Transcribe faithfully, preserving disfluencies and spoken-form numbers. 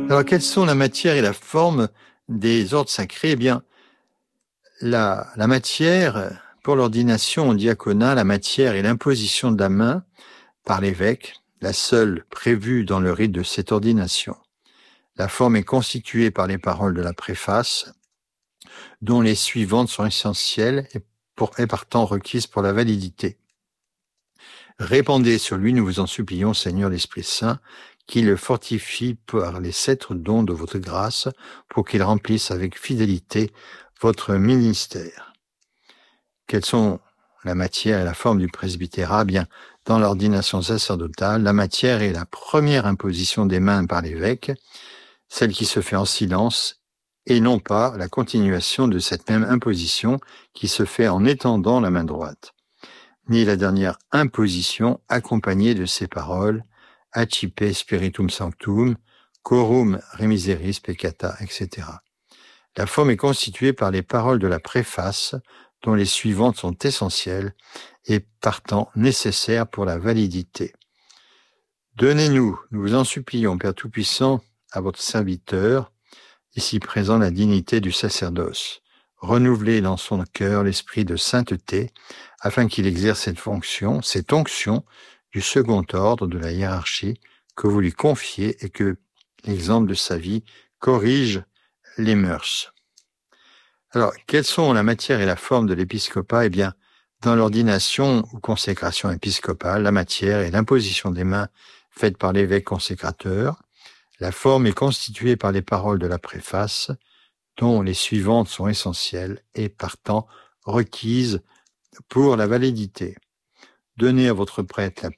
Alors, quelles sont la matière et la forme des ordres sacrés? Eh bien, la, la matière, pour l'ordination au diaconat, la matière est l'imposition de la main par l'évêque, la seule prévue dans le rite de cette ordination. La forme est constituée par les paroles de la préface, dont les suivantes sont essentielles et, pour, et partant requises pour la validité. Répandez sur lui, nous vous en supplions, Seigneur l'Esprit Saint, qu'il le fortifie par les sept dons de votre grâce, pour qu'il remplisse avec fidélité votre ministère. Quelles sont la matière et la forme du presbytérat? Bien, dans l'ordination sacerdotale, la matière est la première imposition des mains par l'évêque, celle qui se fait en silence, et non pas la continuation de cette même imposition qui se fait en étendant la main droite, ni la dernière imposition accompagnée de ces paroles « Accipe spiritum sanctum, corum remiseris peccata », et cetera. La forme est constituée par les paroles de la préface, dont les suivantes sont essentielles et partant nécessaires pour la validité. Donnez-nous, nous vous en supplions, Père Tout-Puissant, à votre serviteur, ici présent, la dignité du sacerdoce. Renouvelez dans son cœur l'esprit de sainteté, afin qu'il exerce cette fonction, cette onction du second ordre de la hiérarchie que vous lui confiez et que l'exemple de sa vie corrige les mœurs. Alors, quelles sont la matière et la forme de l'épiscopat? Eh bien, dans l'ordination ou consécration épiscopale, la matière est l'imposition des mains faite par l'évêque consécrateur. La forme est constituée par les paroles de la préface, dont les suivantes sont essentielles et partant requises pour la validité. Donnez à votre prêtre la